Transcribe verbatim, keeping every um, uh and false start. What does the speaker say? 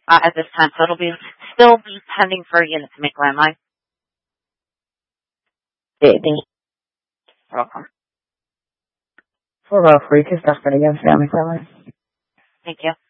uh, at this time. So it'll be still be pending for a unit to make landline. Okay, thank you. You're welcome. For uh, free, because that's going to get family friendly. Thank you.